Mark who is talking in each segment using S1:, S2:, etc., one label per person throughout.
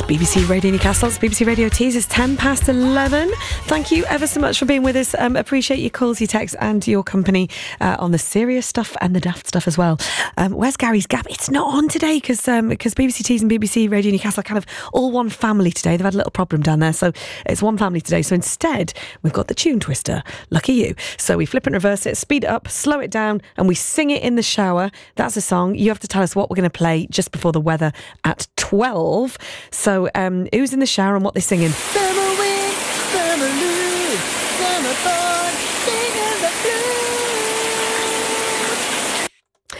S1: BBC Radio Newcastle's BBC Radio Tees is 11:10. Thank you ever so much for being with us. Appreciate your calls, your texts and your company on the serious stuff and the daft stuff as well. Where's Gary's Gap? It's not on today because BBC Tees and BBC Radio Newcastle are kind of all one family today. They've had a little problem down there, so it's one family today. So instead, we've got the Tune Twister. Lucky you. So we flip and reverse it, speed it up, slow it down, and we sing it in the shower. That's a song. You have to tell us what we're going to play just before the weather at 12. So who's in the shower and what they're singing? Summer wind, summer moon, summer boy, singing the blues.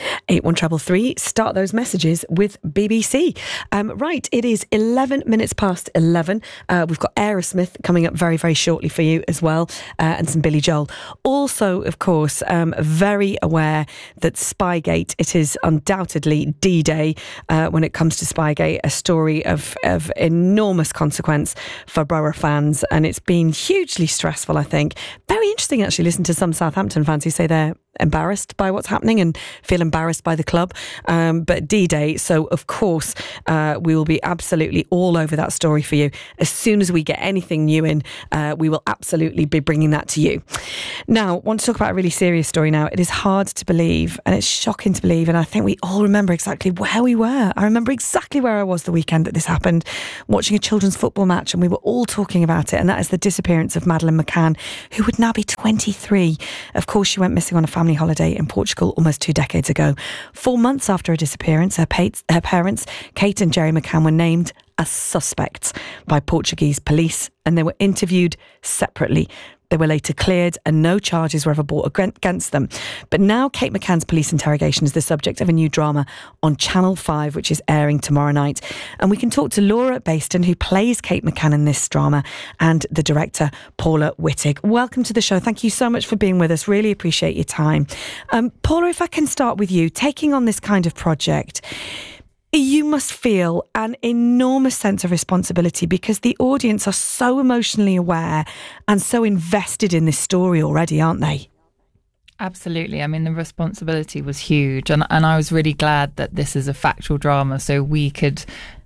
S1: 81333. Start those messages with BBC. Right, it is 11 minutes past 11. We've got Aerosmith coming up very, very shortly for you as well, and some Billy Joel. Also, of course, very aware that Spygate, it is undoubtedly D-Day when it comes to Spygate, a story of enormous consequence for Borough fans, and it's been hugely stressful, I think. Very interesting, actually, listen to some Southampton fans who say they're embarrassed by what's happening and feel embarrassed by the club, but D-Day, so of course we will be absolutely all over that story for you. As soon as we get anything new in, we will absolutely be bringing that to you. Now, I want to talk about a really serious story now. It is hard to believe and it's shocking to believe, and I think we all remember exactly where we were. I remember exactly where I was the weekend that this happened, watching a children's football match, and we were all talking about it, and that is the disappearance of Madeleine McCann, who would now be 23. Of course, she went missing on a family holiday in Portugal almost 2 decades ago. 4 months after her disappearance, her parents, Kate and Gerry McCann, were named as suspects by Portuguese police, and they were interviewed separately. They were later cleared and no charges were ever brought against them. But now Kate McCann's police interrogation is the subject of a new drama on Channel 5, which is airing tomorrow night. And we can talk to Laura Baiston, who plays Kate McCann in this drama, and the director, Paula Wittig. Welcome to the show. Thank you so much for being with us. Really appreciate your time. Paula, if I can start with you, taking on this kind of project, you must feel an enormous sense of responsibility because the audience are so emotionally aware and so invested in this story already, aren't they?
S2: Absolutely. I mean, the responsibility was huge, and I was really glad that this is a factual drama, so we could,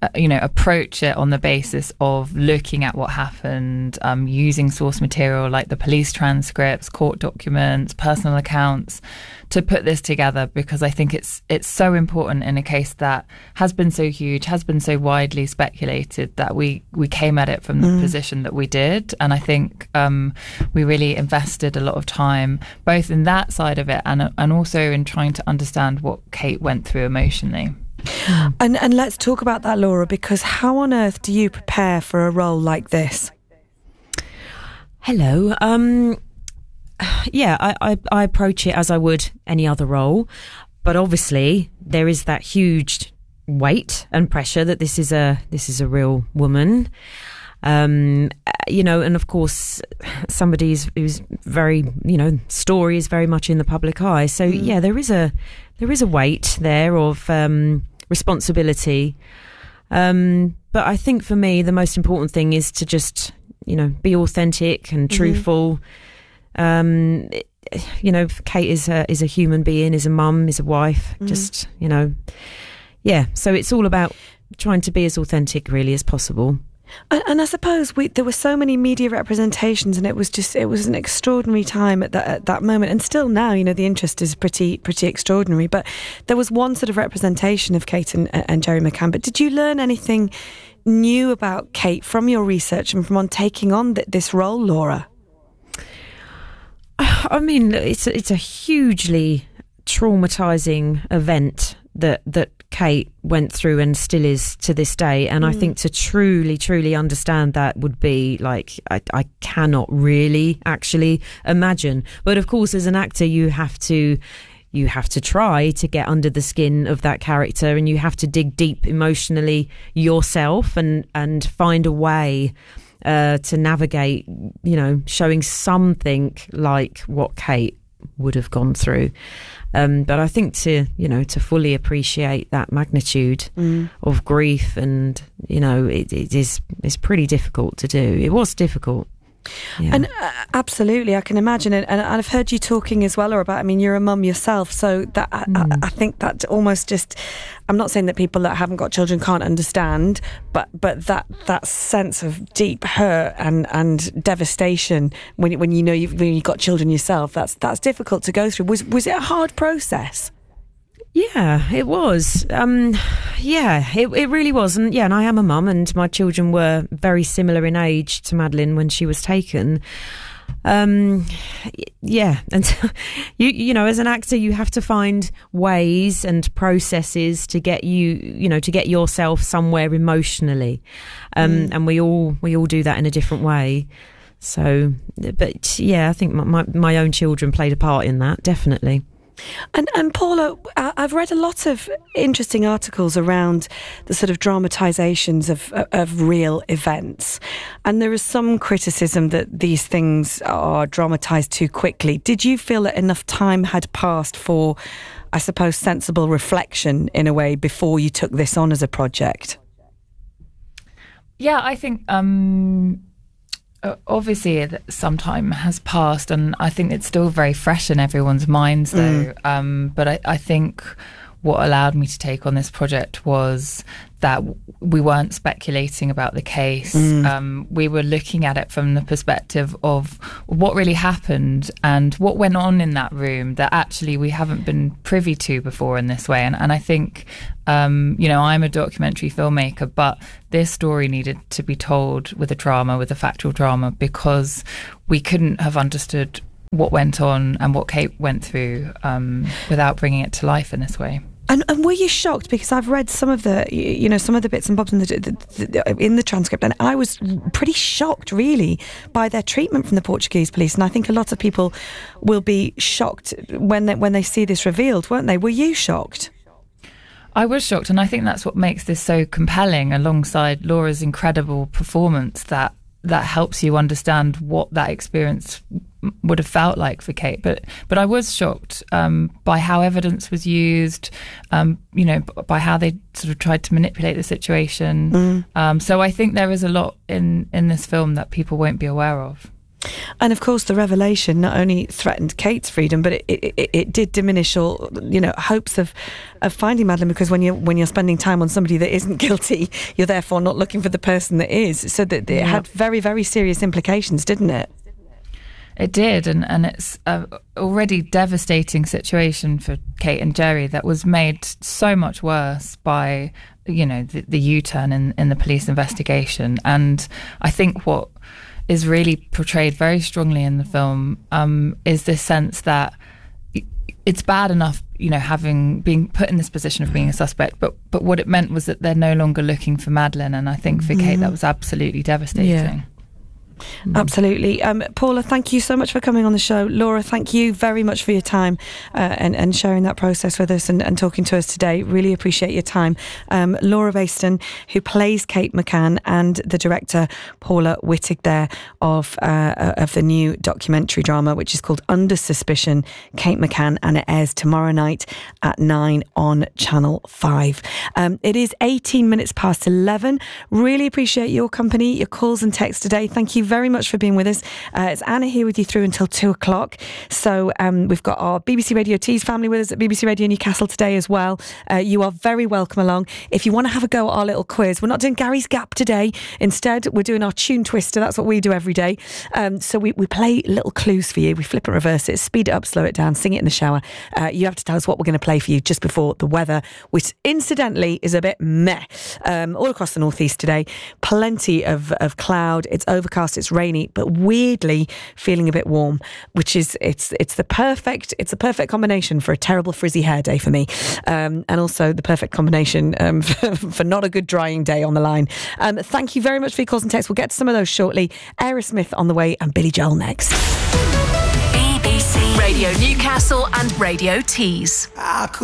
S2: approach it on the basis of looking at what happened, using source material like the police transcripts, court documents, personal accounts, to put this together, because I think it's so important in a case that has been so huge, has been so widely speculated, that we came at it from the position that we did. And I think we really invested a lot of time both in that side of it and also in trying to understand what Kate went through emotionally.
S1: And let's talk about that, Laura, because how on earth do you prepare for a role like this?
S3: Hello. I approach it as I would any other role, but obviously there is that huge weight and pressure that this is a real woman, and of course somebody who's very, story is very much in the public eye. So there is a weight there of responsibility. But I think for me the most important thing is to just be authentic and truthful. Kate is a human being, is a mum, is a wife, so it's all about trying to be as authentic really as possible.
S1: And I suppose there were so many media representations, and it was an extraordinary time at that moment, and still now, the interest is pretty extraordinary. But there was one sort of representation of Kate and Gerry McCann. But did you learn anything new about Kate from your research and from taking on this role, Laura?
S3: I mean, it's a hugely traumatising event that Kate went through and still is to this day, and I think to truly understand that would be like I cannot really actually imagine. But of course, as an actor, you have to try to get under the skin of that character, and you have to dig deep emotionally yourself and find a way to navigate, showing something like what Kate would have gone through. But I think to fully appreciate that magnitude of grief, and it's pretty difficult to do. It was difficult. Yeah.
S1: And absolutely, I can imagine it. And I've heard you talking as well, about, I mean, you're a mum yourself, so that I think that almost just, I'm not saying that people that haven't got children can't understand, but that sense of deep hurt and devastation when you know when you've got children yourself, that's difficult to go through. Was it a hard process?
S3: Yeah, it was. It really was. And and I am a mum, and my children were very similar in age to Madeleine when she was taken. And you know, as an actor, you have to find ways and processes to get to get yourself somewhere emotionally. And we all do that in a different way. So, but yeah, I think my own children played a part in that, definitely.
S1: And Paula, I've read a lot of interesting articles around the sort of dramatisations of real events, and there is some criticism that these things are dramatised too quickly. Did you feel that enough time had passed for, I suppose, sensible reflection in a way before you took this on as a project?
S2: Yeah, I think obviously some time has passed, and I think it's still very fresh in everyone's minds though. But I think what allowed me to take on this project was that we weren't speculating about the case. We were looking at it from the perspective of what really happened and what went on in that room that actually we haven't been privy to before in this way. And I think, I'm a documentary filmmaker, but this story needed to be told with a factual drama, because we couldn't have understood what went on and what Kate went through without bringing it to life in this way.
S1: And were you shocked? Because I've read some of the bits and bobs in the transcript, and I was pretty shocked, really, by their treatment from the Portuguese police. And I think a lot of people will be shocked when they see this revealed, won't they? Were you shocked?
S2: I was shocked, and I think that's what makes this so compelling, alongside Laura's incredible performance, that helps you understand what that experience would have felt like for Kate. But I was shocked by how evidence was used, by how they sort of tried to manipulate the situation. So I think there is a lot in this film that people won't be aware of.
S1: And of course, the revelation not only threatened Kate's freedom, but it did diminish all hopes of finding Madeleine, because when you're spending time on somebody that isn't guilty, you're therefore not looking for the person that is. So that it had very, very serious implications, didn't it?
S2: It did, and it's a already devastating situation for Kate and Jerry that was made so much worse by the U-turn in the police investigation. And I think what is really portrayed very strongly in the film is this sense that it's bad enough, being put in this position of being a suspect, but what it meant was that they're no longer looking for Madeleine, and I think for Kate that was absolutely devastating.
S1: Yeah. Absolutely. Paula, thank you so much for coming on the show. Laura, thank you very much for your time and sharing that process with us and talking to us today. Really appreciate your time. Laura Baisden, who plays Kate McCann, and the director Paula Wittig there of the new documentary drama, which is called Under Suspicion, Kate McCann, and it airs tomorrow night at 9 on Channel 5. It is 18 minutes past 11. Really appreciate your company, your calls and texts today. Thank you very much for being with us. It's Anna here with you through until 2 o'clock. So we've got our BBC Radio Tees family with us at BBC Radio Newcastle today as well. You are very welcome along. If you want to have a go at our little quiz, we're not doing Gary's Gap today. Instead, we're doing our tune twister. That's what we do every day. So we play little clues for you. We flip and reverse it, speed it up, slow it down, sing it in the shower. You have to tell us what we're going to play for you just before the weather, which incidentally is a bit meh. All across the northeast today. Plenty of cloud. It's overcast. It's rainy, but weirdly feeling a bit warm, which is it's the perfect combination for a terrible frizzy hair day for me, and also the perfect combination for not a good drying day on the line. Thank you very much for your calls and texts. We'll get to some of those shortly. Aerosmith on the way, and Billy Joel next.
S4: BBC Radio Newcastle and Radio Tees.